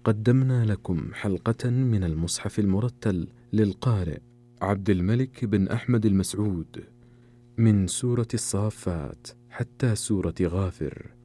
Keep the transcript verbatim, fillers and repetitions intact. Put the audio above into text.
قدمنا لكم حلقة من المصحف المرتل للقارئ عبد الملك بن أحمد المسعود من سورة الصافات حتى سورة غافر.